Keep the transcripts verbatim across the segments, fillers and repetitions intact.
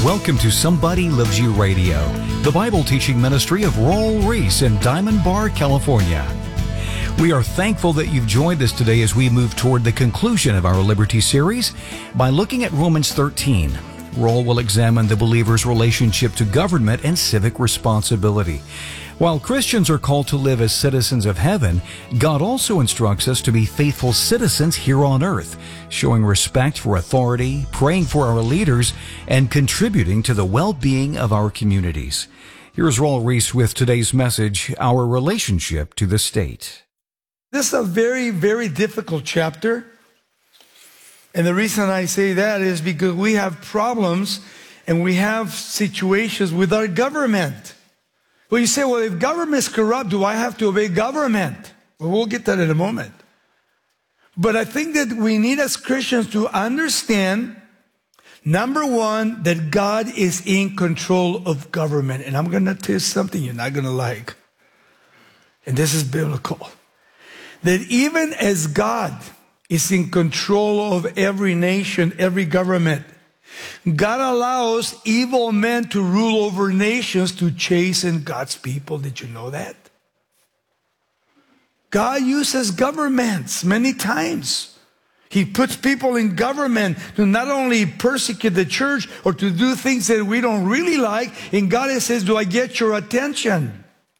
Welcome to Somebody Loves You Radio, the Bible teaching ministry of Raul Ries in Diamond Bar, California. We are thankful that you've joined us today as we move toward the conclusion of our Liberty series by looking at Romans thirteen. Raul will examine the believer's relationship to government and civic responsibility. While Christians are called to live as citizens of heaven, God also instructs us to be faithful citizens here on earth, showing respect for authority, praying for our leaders, and contributing to the well-being of our communities. Here's Raul Ries with today's message, Our Relationship to the State. This is a very, very difficult chapter. And the reason I say that is because we have problems and we have situations with our government. Well, you say, well, if government is corrupt, do I have to obey government? Well, we'll get that in a moment. But I think that we need as Christians to understand, number one, that God is in control of government. And I'm going to tell you something you're not going to like. And this is biblical. That even as God is in control of every nation, every government, God allows evil men to rule over nations to chasten God's people. Did you know that? God uses governments many times. He puts people in government to not only persecute the church or to do things that we don't really like. And God says, do I get your attention?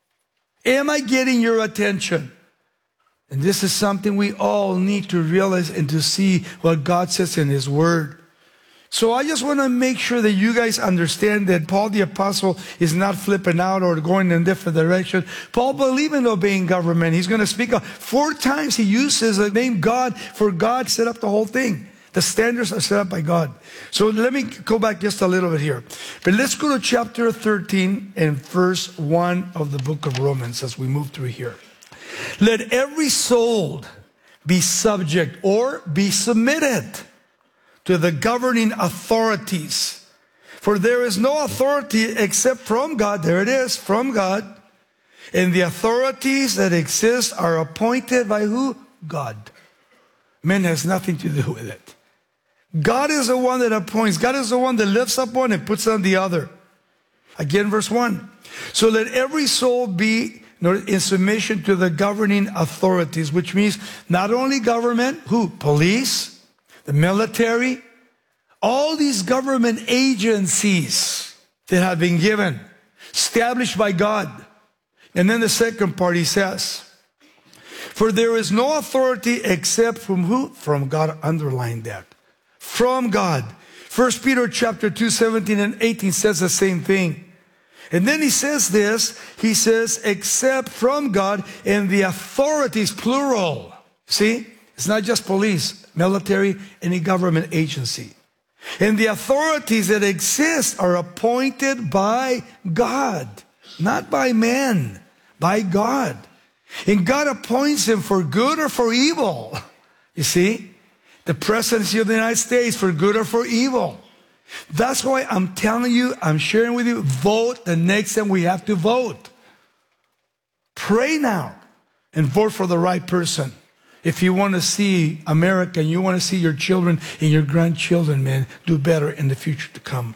Am I getting your attention? And this is something we all need to realize and to see what God says in His Word. So I just want to make sure that you guys understand that Paul the Apostle is not flipping out or going in a different direction. Paul believed in obeying government. He's going to speak of four times he uses the name God, for God set up the whole thing. The standards are set up by God. So let me go back just a little bit here. But let's go to chapter thirteen and verse one of the book of Romans as we move through here. Let every soul be subject or be submitted to the governing authorities. For there is no authority except from God. There it is, from God. And the authorities that exist are appointed by who? God. Man has nothing to do with it. God is the one that appoints. God is the one that lifts up one and puts on the other. Again, verse one. So let every soul be in submission to the governing authorities, which means not only government, who? Police, the military, all these government agencies that have been given, established by God. And then the second part he says, for there is no authority except from who? From God. Underline that. From God. First Peter chapter two, seventeen and eighteen says the same thing. And then he says this, he says, except from God, and the authorities, plural. See, it's not just police, military, any government agency. And the authorities that exist are appointed by God, not by man, by God. And God appoints them for good or for evil. You see, the presidency of the United States for good or for evil. That's why I'm telling you, I'm sharing with you, vote the next time we have to vote. Pray now and vote for the right person. If you want to see America and you want to see your children and your grandchildren, man, do better in the future to come.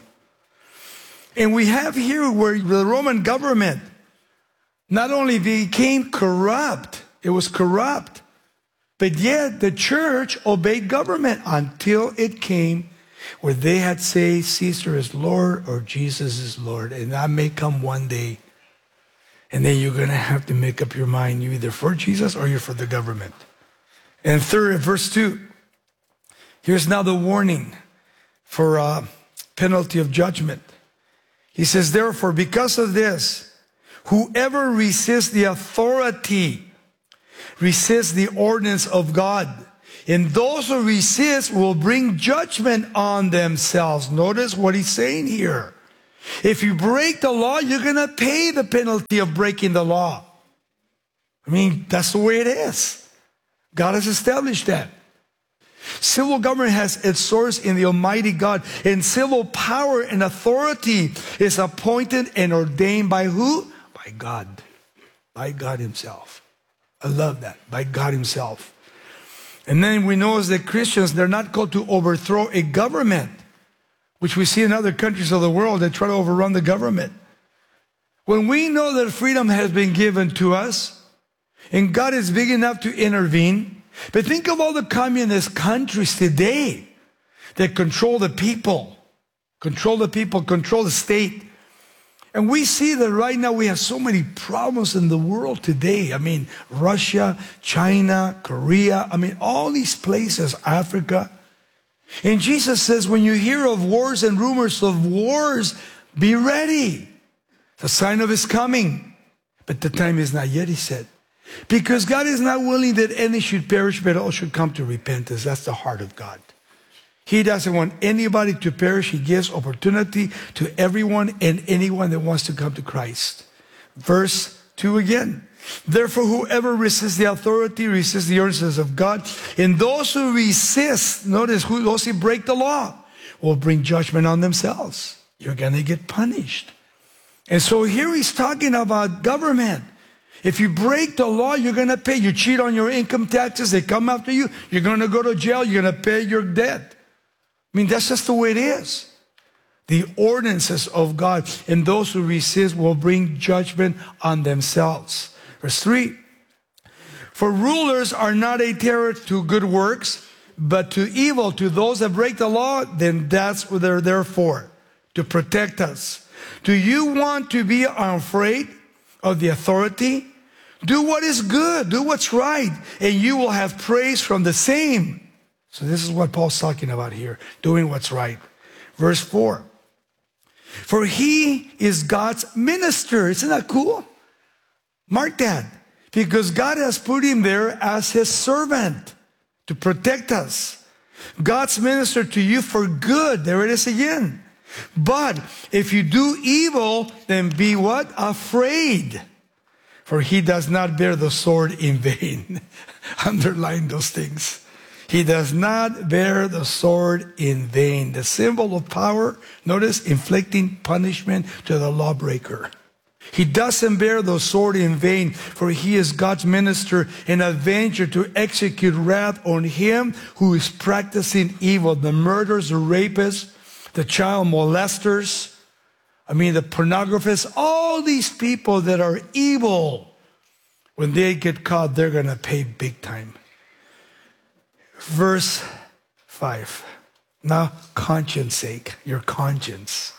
And we have here where the Roman government not only became corrupt, it was corrupt, but yet the church obeyed government until it came where they had said Caesar is Lord or Jesus is Lord. And that may come one day. And then you're going to have to make up your mind. You're either for Jesus or you're for the government. And third, verse two. Here's now the warning for uh, penalty of judgment. He says, therefore, because of this, whoever resists the authority resists the ordinance of God. And those who resist will bring judgment on themselves. Notice what he's saying here. If you break the law, you're going to pay the penalty of breaking the law. I mean, that's the way it is. God has established that. Civil government has its source in the Almighty God. And civil power and authority is appointed and ordained by who? By God. By God Himself. I love that. By God Himself. And then we know as the Christians, they're not called to overthrow a government, which we see in other countries of the world that try to overrun the government. When we know that freedom has been given to us, and God is big enough to intervene, but think of all the communist countries today that control the people, control the people, control the state. And we see that right now we have so many problems in the world today. I mean, Russia, China, Korea, I mean, all these places, Africa. And Jesus says, when you hear of wars and rumors of wars, be ready. The sign of his coming. But the time is not yet, he said. Because God is not willing that any should perish, but all should come to repentance. That's the heart of God. He doesn't want anybody to perish. He gives opportunity to everyone and anyone that wants to come to Christ. Verse two again. Therefore, whoever resists the authority resists the ordinances of God. And those who resist, notice, who, those who break the law, will bring judgment on themselves. You're going to get punished. And so here he's talking about government. If you break the law, you're going to pay. You cheat on your income taxes, they come after you. You're going to go to jail. You're going to pay your debt. I mean, that's just the way it is. The ordinances of God, and those who resist will bring judgment on themselves. Verse three, for rulers are not a terror to good works, but to evil, to those that break the law, then that's what they're there for, to protect us. Do you want to be afraid of the authority? Do what is good, do what's right, and you will have praise from the same. So this is what Paul's talking about here, doing what's right. Verse four, for he is God's minister. Isn't that cool? Mark that, because God has put him there as his servant to protect us. God's minister to you for good. There it is again. But if you do evil, then be what? Afraid. For he does not bear the sword in vain. Underline those things. He does not bear the sword in vain. The symbol of power, notice, inflicting punishment to the lawbreaker. He doesn't bear the sword in vain, for he is God's minister, an avenger to execute wrath on him who is practicing evil. The murderers, the rapists, the child molesters, I mean the pornographers, all these people that are evil, when they get caught, they're going to pay big time. Verse five. Now, conscience sake, your conscience.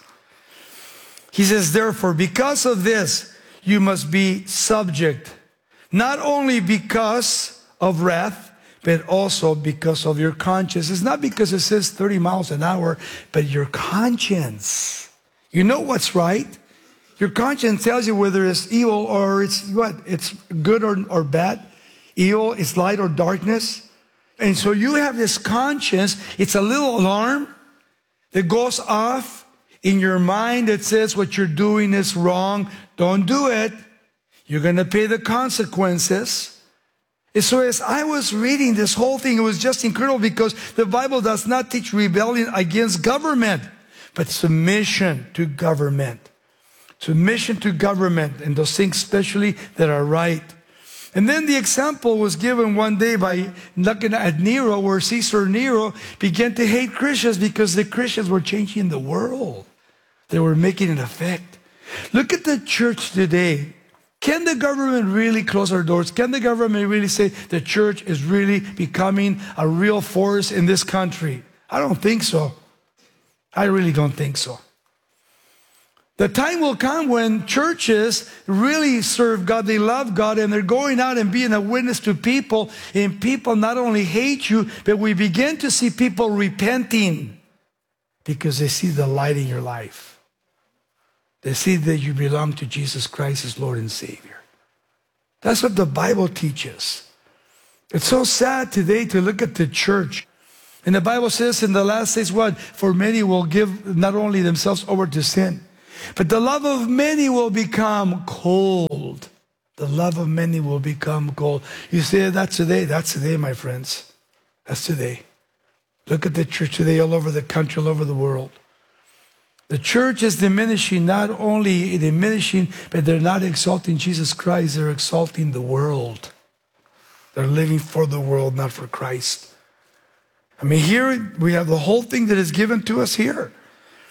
He says, therefore, because of this, you must be subject, not only because of wrath, but also because of your conscience. It's not because it says thirty miles an hour, but your conscience. You know what's right. Your conscience tells you whether it's evil or it's what? It's good or, or bad. Evil is light or darkness. And so you have this conscience. It's a little alarm that goes off in your mind that says what you're doing is wrong. Don't do it. You're going to pay the consequences. And so as I was reading this whole thing, it was just incredible because the Bible does not teach rebellion against government, but submission to government. Submission to government and those things especially that are right. And then the example was given one day by looking at Nero, where Caesar Nero began to hate Christians because the Christians were changing the world. They were making an effect. Look at the church today. Can the government really close our doors? Can the government really say the church is really becoming a real force in this country? I don't think so. I really don't think so. The time will come when churches really serve God, they love God, and they're going out and being a witness to people, and people not only hate you, but we begin to see people repenting because they see the light in your life. They see that you belong to Jesus Christ as Lord and Savior. That's what the Bible teaches. It's so sad today to look at the church. And the Bible says in the last days what? For many will give not only themselves over to sin, but the love of many will become cold. The love of many will become cold. You say that's today. That's today, my friends. That's today. Look at the church today all over the country, all over the world. The church is diminishing, not only diminishing, but they're not exalting Jesus Christ. They're exalting the world. They're living for the world, not for Christ. I mean, here we have the whole thing that is given to us here.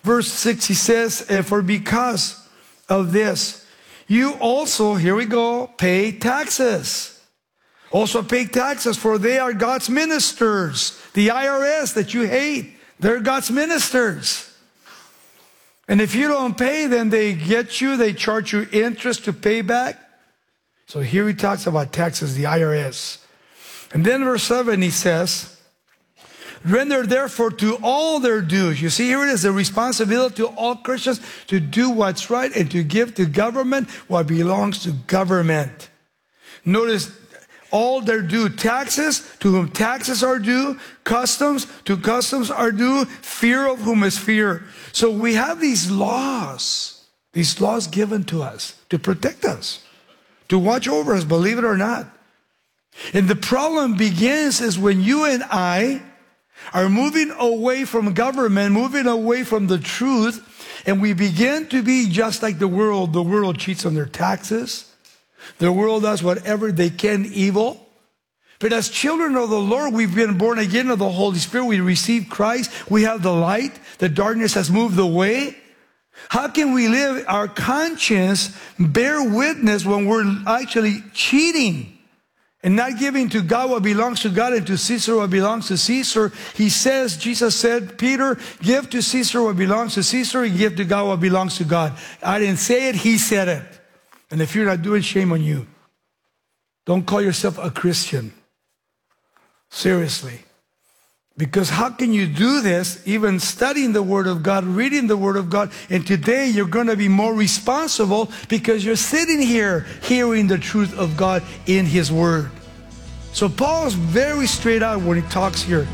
verse six, he says, for because of this, you also, here we go, pay taxes. Also pay taxes, for they are God's ministers. The I R S that you hate, they're God's ministers. And if you don't pay, then they get you, they charge you interest to pay back. So here he talks about taxes, the I R S. And then verse seven, he says, render therefore to all their dues. You see, here it is, the responsibility to all Christians to do what's right and to give to government what belongs to government. Notice, all their due. Taxes, to whom taxes are due. Customs, to customs are due. Fear, of whom is fear. So we have these laws, these laws given to us to protect us, to watch over us, believe it or not. And the problem begins is when you and I are moving away from government, moving away from the truth, and we begin to be just like the world. The world cheats on their taxes. The world does whatever they can evil. But as children of the Lord, we've been born again of the Holy Spirit. We receive Christ. We have the light. The darkness has moved away. How can we live our conscience, bear witness when we're actually cheating and not giving to God what belongs to God and to Caesar what belongs to Caesar? He says, Jesus said, Peter, give to Caesar what belongs to Caesar and give to God what belongs to God. I didn't say it, he said it. And if you're not doing, shame on you. Don't call yourself a Christian. Seriously. Because how can you do this, even studying the Word of God, reading the Word of God, and today you're going to be more responsible because you're sitting here hearing the truth of God in His Word. So Paul's very straight out when he talks here.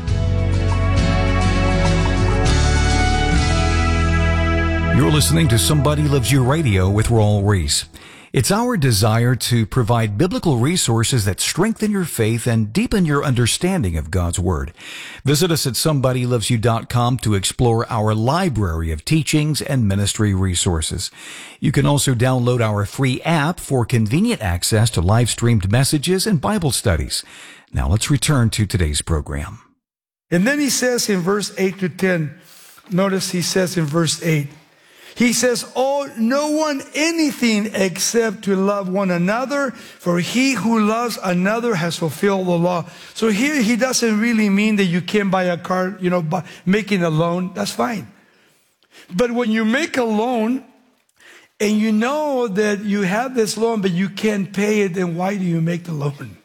You're listening to Somebody Loves You Radio with Raul Ries. It's our desire to provide biblical resources that strengthen your faith and deepen your understanding of God's Word. Visit us at somebody loves you dot com to explore our library of teachings and ministry resources. You can also download our free app for convenient access to live-streamed messages and Bible studies. Now let's return to today's program. And then he says in verse eight to ten, notice he says in verse eight, he says, owe no one anything except to love one another, for he who loves another has fulfilled the law. So here he doesn't really mean that you can buy a car, you know, by making a loan. That's fine. But when you make a loan and you know that you have this loan but you can't pay it, then why do you make the loan?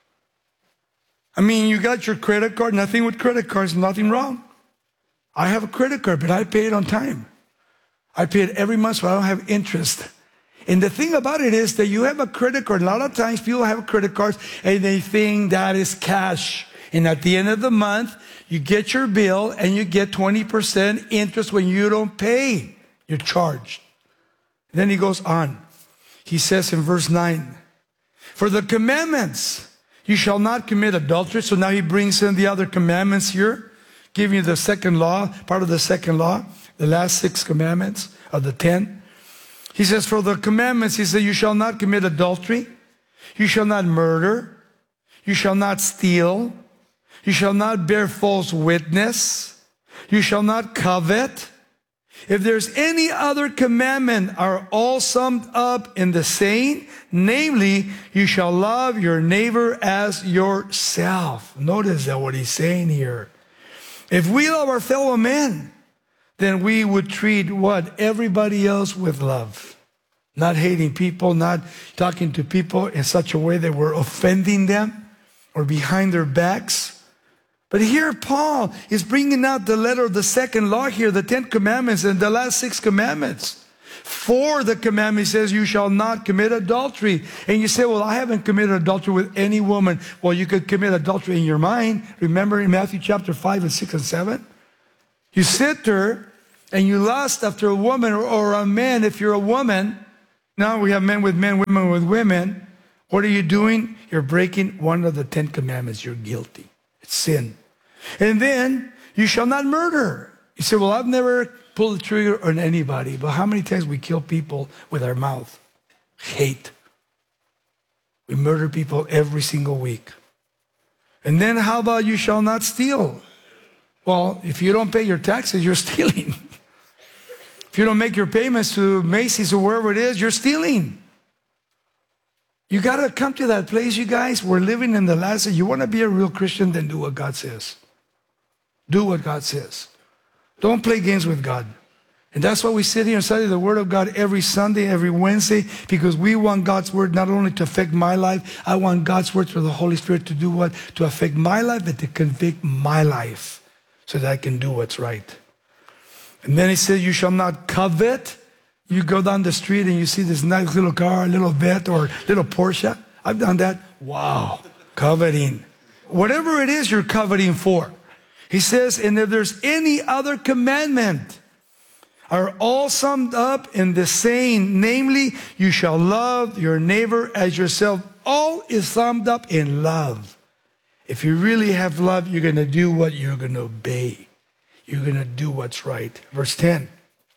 I mean, you got your credit card, nothing with credit cards, nothing wrong. I have a credit card, but I pay it on time. I pay it every month, so I don't have interest. And the thing about it is that you have a credit card. A lot of times people have credit cards and they think that is cash. And at the end of the month, you get your bill and you get twenty percent interest when you don't pay. You're charged. Then he goes on. He says in verse nine, for the commandments, you shall not commit adultery. So now he brings in the other commandments here, giving you the second law, part of the second law. The last six commandments of the ten. He says, for the commandments, he said, you shall not commit adultery. You shall not murder. You shall not steal. You shall not bear false witness. You shall not covet. If there's any other commandment, are all summed up in the saying, namely, you shall love your neighbor as yourself. Notice that what he's saying here. If we love our fellow men, then we would treat what? Everybody else with love. Not hating people, not talking to people in such a way that we're offending them or behind their backs. But here Paul is bringing out the letter of the second law here, the Ten Commandments and the last six commandments. For the commandment says, you shall not commit adultery. And you say, well, I haven't committed adultery with any woman. Well, you could commit adultery in your mind. Remember in Matthew chapter five and six and seven? You sit there and you lust after a woman or, or a man. If you're a woman, now we have men with men, women with women. What are you doing? You're breaking one of the Ten Commandments. You're guilty. It's sin. And then you shall not murder. You say, well, I've never pulled the trigger on anybody. But how many times we kill people with our mouth? Hate. We murder people every single week. And then how about you shall not steal? Well, if you don't pay your taxes, you're stealing. If you don't make your payments to Macy's or wherever it is, you're stealing. You got to come to that place, you guys. We're living in the last days. You want to be a real Christian, then do what God says. Do what God says. Don't play games with God. And that's why we sit here and study the Word of God every Sunday, every Wednesday, because we want God's Word not only to affect my life, I want God's Word through the Holy Spirit to do what? To affect my life, but to convict my life so that I can do what's right. And then he says, you shall not covet. You go down the street and you see this nice little car, little Vet or little Porsche. I've done that. Wow, coveting. Whatever it is you're coveting for. He says, and if there's any other commandment, are all summed up in the saying, namely, you shall love your neighbor as yourself. All is summed up in love. If you really have love, you're going to do what? You're going to obey. You're going to do what's right. Verse ten.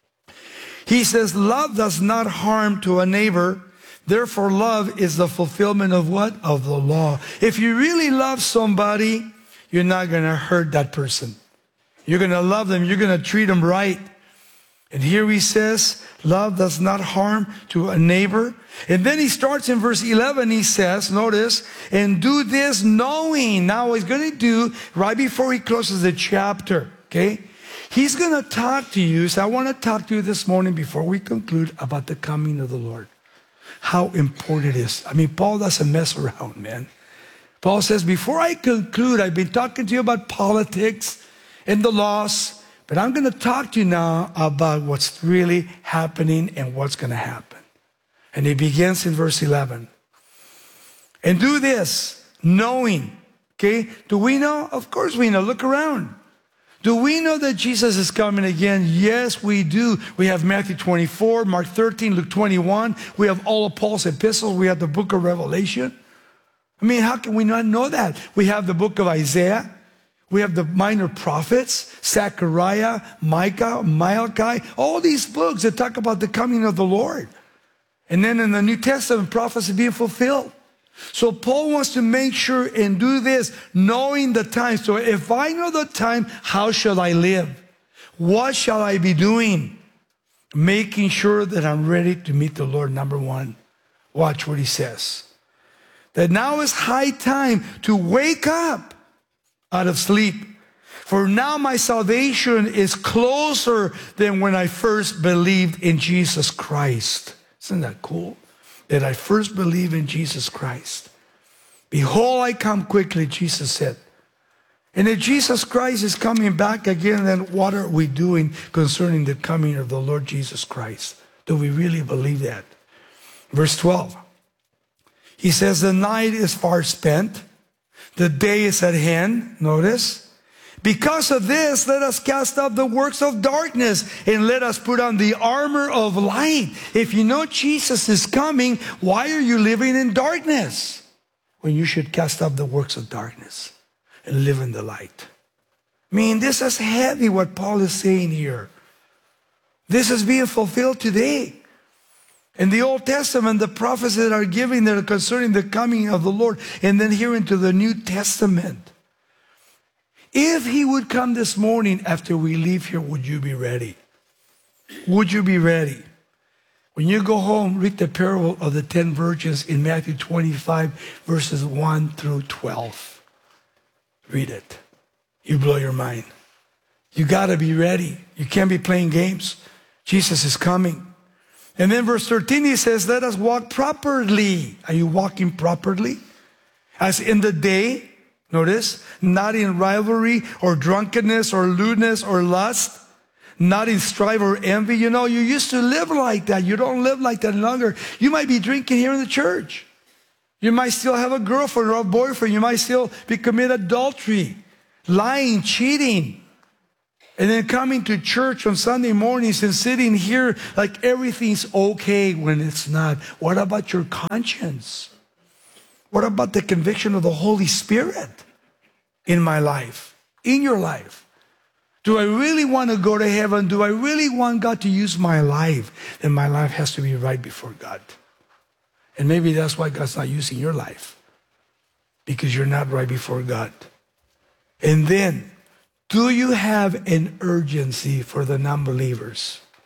He says, love does not harm to a neighbor. Therefore, love is the fulfillment of what? Of the law. If you really love somebody, you're not going to hurt that person. You're going to love them. You're going to treat them right. And here he says, love does not harm to a neighbor. And then he starts in verse eleven, he says, notice, and do this knowing. Now what he's going to do, right before he closes the chapter, okay? He's going to talk to you. So I want to talk to you this morning before we conclude about the coming of the Lord. How important it is. I mean, Paul doesn't mess around, man. Paul says, before I conclude, I've been talking to you about politics and the laws, but I'm going to talk to you now about what's really happening and what's going to happen. And he begins in verse eleven. And do this, knowing. Okay, do we know? Of course we know. Look around. Do we know that Jesus is coming again? Yes, we do. We have Matthew twenty-four, Mark thirteen, Luke twenty-one. We have all of Paul's epistles. We have the book of Revelation. I mean, how can we not know that? We have the book of Isaiah. We have the minor prophets, Zechariah, Micah, Malachi, all these books that talk about the coming of the Lord. And then in the New Testament, prophecy being fulfilled. So Paul wants to make sure and do this, knowing the time. So if I know the time, how shall I live? What shall I be doing? Making sure that I'm ready to meet the Lord, number one. Watch what he says. That now is high time to wake up out of sleep. For now my salvation is closer than when I first believed in Jesus Christ. Isn't that cool? That I first believed in Jesus Christ. Behold, I come quickly, Jesus said. And if Jesus Christ is coming back again, then what are we doing concerning the coming of the Lord Jesus Christ? Do we really believe that? Verse twelve. He says, the night is far spent. The day is at hand. Notice. Because of this, let us cast off the works of darkness and let us put on the armor of light. If you know Jesus is coming, why are you living in darkness when you should cast off the works of darkness and live in the light? I mean, this is heavy what Paul is saying here. This is being fulfilled today. In the Old Testament, the prophets that are giving that are concerning the coming of the Lord, and then here into the New Testament. If he would come this morning after we leave here, would you be ready? Would you be ready? When you go home, read the parable of the ten virgins in Matthew twenty-five, verses one through twelve. Read it. You blow your mind. You got to be ready. You can't be playing games. Jesus is coming. And then verse thirteen, he says, let us walk properly. Are you walking properly? As in the day, notice, not in rivalry or drunkenness or lewdness or lust, not in strife or envy. You know, you used to live like that. You don't live like that any longer. You might be drinking here in the church. You might still have a girlfriend or a boyfriend. You might still be committing adultery, lying, cheating. And then coming to church on Sunday mornings and sitting here like everything's okay when it's not. What about your conscience? What about the conviction of the Holy Spirit in my life, in your life? Do I really want to go to heaven? Do I really want God to use my life? Then my life has to be right before God. And maybe that's why God's not using your life, because you're not right before God. And then, do you have an urgency for the non-believers?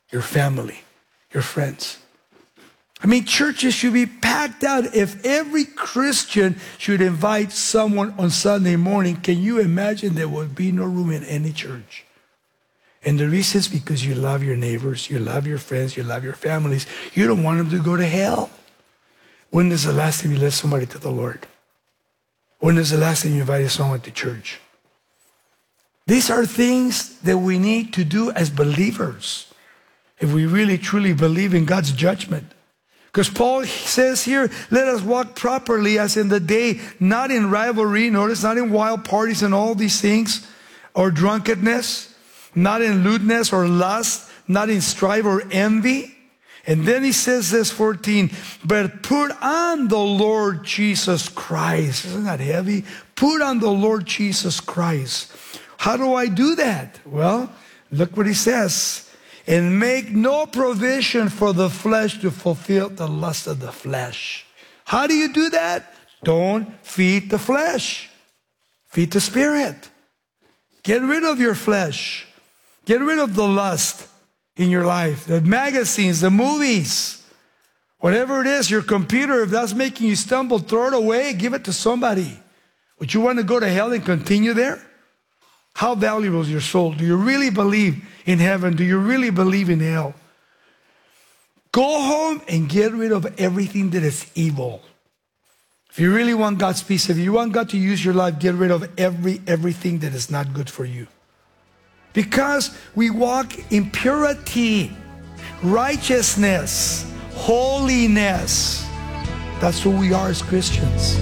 your family, your friends. I mean, churches should be packed out. If every Christian should invite someone on Sunday morning, can you imagine there would be no room in any church? And the reason is because you love your neighbors, you love your friends, you love your families. You don't want them to go to hell. When is the last time you led somebody to the Lord? When is the last time you invited someone to church? These are things that we need to do as believers if we really truly believe in God's judgment. Because Paul says here, let us walk properly as in the day, not in rivalry, notice, not in wild parties and all these things, or drunkenness, not in lewdness or lust, not in strife or envy. And then he says this, fourteen, but put on the Lord Jesus Christ. Isn't that heavy? Put on the Lord Jesus Christ. How do I do that? Well, look what he says. And make no provision for the flesh to fulfill the lust of the flesh. How do you do that? Don't feed the flesh. Feed the Spirit. Get rid of your flesh. Get rid of the lust in your life. The magazines, the movies, whatever it is, your computer, if that's making you stumble, throw it away, give it to somebody. Would you want to go to hell and continue there? How valuable is your soul? Do you really believe in heaven? Do you really believe in hell? Go home and get rid of everything that is evil. If you really want God's peace, if you want God to use your life, get rid of every everything that is not good for you. Because we walk in purity, righteousness, holiness. That's who we are as Christians.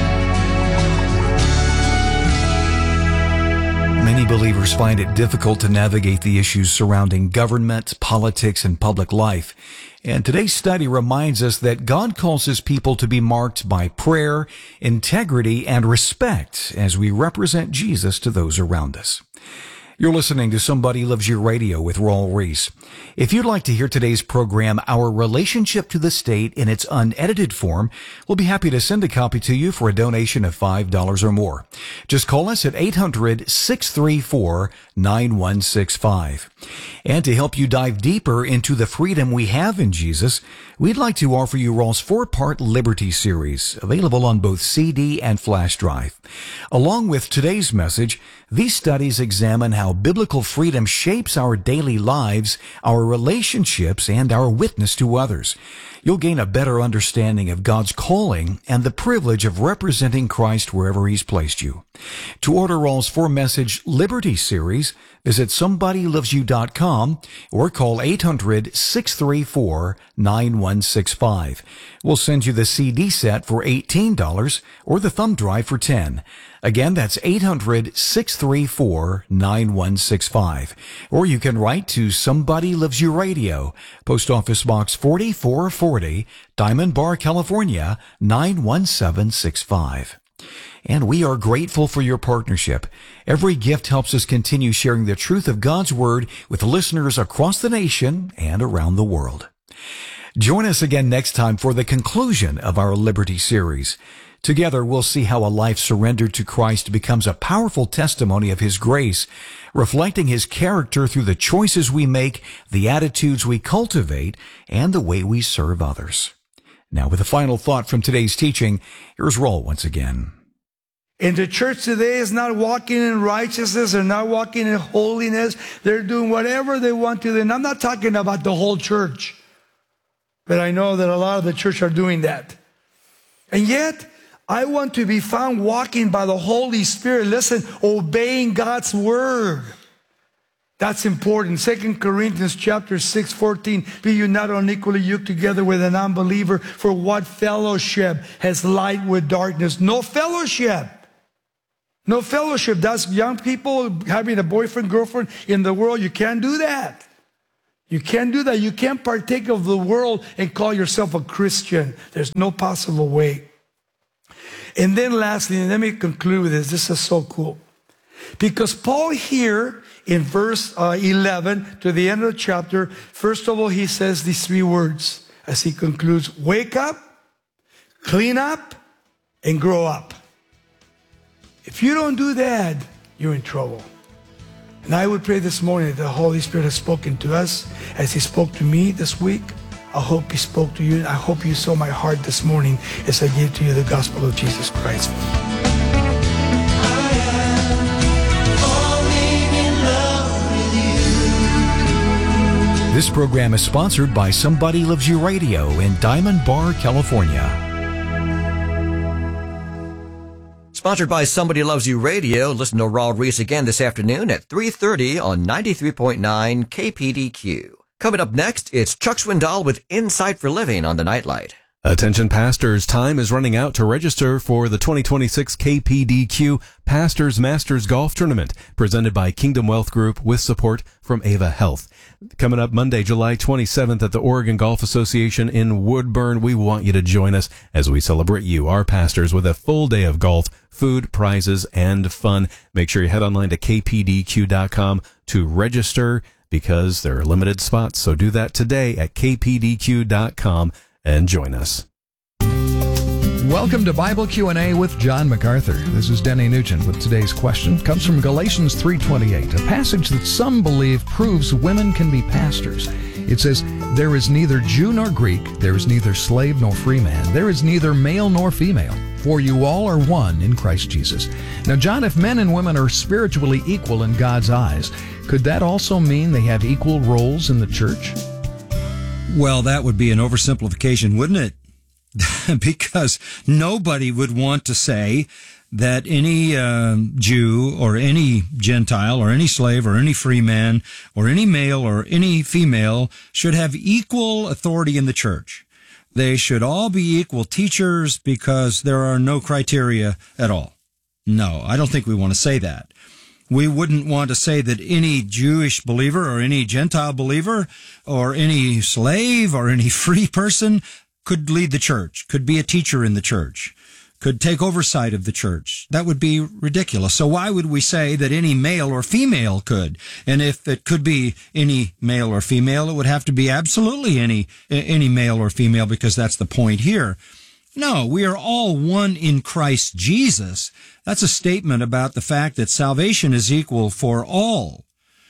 Many believers find it difficult to navigate the issues surrounding government, politics, and public life. And today's study reminds us that God calls His people to be marked by prayer, integrity, and respect as we represent Jesus to those around us. You're listening to Somebody Loves You Radio with Raul Ries. If you'd like to hear today's program, Our Relationship to the State, in its unedited form, we'll be happy to send a copy to you for a donation of five dollars or more. Just call us at eight hundred, six three four, nine one six five. And to help you dive deeper into the freedom we have in Jesus, we'd like to offer you Raul's four-part Liberty series, available on both C D and flash drive. Along with today's message, these studies examine how biblical freedom shapes our daily lives, our relationships, and our witness to others. You'll gain a better understanding of God's calling and the privilege of representing Christ wherever He's placed you. To order Raul's four-message Liberty series, visit somebody loves you dot com or call eight hundred, six three four, nine one six five. We'll send you the C D set for eighteen dollars or the thumb drive for ten dollars. Again, that's eight hundred, six three four, nine one six five. Or you can write to Somebody Loves You Radio, Post Office Box forty-four forty, Diamond Bar, California, nine one seven six five. And we are grateful for your partnership. Every gift helps us continue sharing the truth of God's Word with listeners across the nation and around the world. Join us again next time for the conclusion of our Liberty series. Together, we'll see how a life surrendered to Christ becomes a powerful testimony of His grace, reflecting His character through the choices we make, the attitudes we cultivate, and the way we serve others. Now, with a final thought from today's teaching, here's Raul once again. And the church today is not walking in righteousness. They're not walking in holiness. They're doing whatever they want to. And I'm not talking about the whole church. But I know that a lot of the church are doing that. And yet, I want to be found walking by the Holy Spirit. Listen, obeying God's word. That's important. Second Corinthians chapter six, fourteen. Be you not unequally yoked together with an unbeliever. For what fellowship has light with darkness? No fellowship. No fellowship. That's young people having a boyfriend, girlfriend in the world. You can't do that. You can't do that. You can't partake of the world and call yourself a Christian. There's no possible way. And then lastly, and let me conclude with this. This is so cool. Because Paul here in verse uh, eleven to the end of the chapter, first of all, he says these three words as he concludes: wake up, clean up, and grow up. If you don't do that, you're in trouble. And I would pray this morning that the Holy Spirit has spoken to us as He spoke to me this week. I hope He spoke to you, and I hope you saw my heart this morning as I gave to you the gospel of Jesus Christ. This program is sponsored by Somebody Loves You Radio in Diamond Bar, California. Sponsored by Somebody Loves You Radio. Listen to Raul Reese again this afternoon at three thirty on ninety-three point nine K P D Q. Coming up next, it's Chuck Swindoll with Insight for Living on the Nightlight. Attention pastors, time is running out to register for the twenty twenty-six K P D Q Pastors Masters Golf Tournament, presented by Kingdom Wealth Group with support from Ava Health. Coming up Monday, July twenty-seventh at the Oregon Golf Association in Woodburn. We want you to join us as we celebrate you, our pastors, with a full day of golf, food, prizes, and fun. Make sure you head online to K P D Q dot com to register because there are limited spots. So do that today at K P D Q dot com. and join us. Welcome to Bible Q and A with John MacArthur. This is Denny Nugent with today's question. It comes from Galatians three twenty-eight, a passage that some believe proves women can be pastors. It says, "There is neither Jew nor Greek, there is neither slave nor free man, there is neither male nor female, for you all are one in Christ Jesus." Now, John, if men and women are spiritually equal in God's eyes, could that also mean they have equal roles in the church? Well, that would be an oversimplification, wouldn't it? Because nobody would want to say that any uh, Jew or any Gentile or any slave or any free man or any male or any female should have equal authority in the church. They should all be equal teachers because there are no criteria at all. No, I don't think we want to say that. We wouldn't want to say that any Jewish believer or any Gentile believer or any slave or any free person could lead the church, could be a teacher in the church, could take oversight of the church. That would be ridiculous. So why would we say that any male or female could? And if it could be any male or female, it would have to be absolutely any any male or female, because that's the point here. No, we are all one in Christ Jesus. That's a statement about the fact that salvation is equal for all.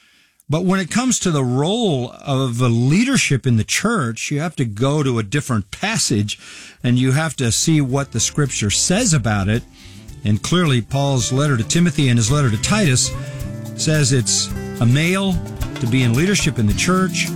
But when it comes to the role of leadership in the church, you have to go to a different passage and you have to see what the Scripture says about it. And clearly, Paul's letter to Timothy and his letter to Titus says it's a male to be in leadership in the church,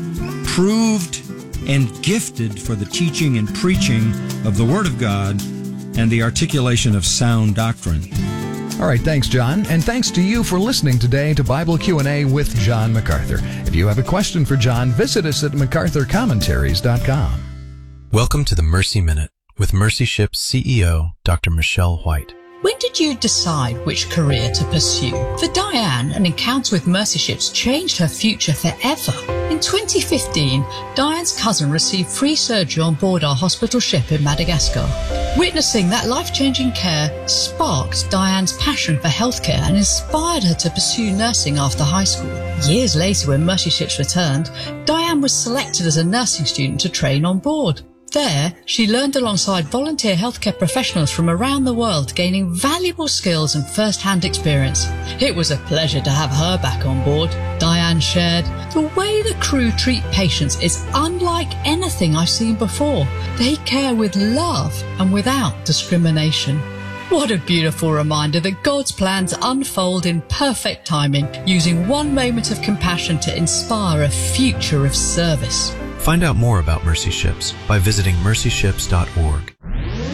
proved and gifted for the teaching and preaching of the Word of God and the articulation of sound doctrine. All right, thanks, John. And thanks to you for listening today to Bible Q and A with John MacArthur. If you have a question for John, visit us at macarthur commentaries dot com. Welcome to the Mercy Minute with Mercy Ship's C E O, Doctor Michelle White. When did you decide which career to pursue? For Diane, an encounter with Mercy Ships changed her future forever. In twenty fifteen, Diane's cousin received free surgery on board our hospital ship in Madagascar. Witnessing that life-changing care sparked Diane's passion for healthcare and inspired her to pursue nursing after high school. Years later, when Mercy Ships returned, Diane was selected as a nursing student to train on board. There, she learned alongside volunteer healthcare professionals from around the world, gaining valuable skills and first-hand experience. It was a pleasure to have her back on board. Diane shared, "The way the crew treat patients is unlike anything I've seen before. They care with love and without discrimination." What a beautiful reminder that God's plans unfold in perfect timing, using one moment of compassion to inspire a future of service. Find out more about Mercy Ships by visiting mercy ships dot org.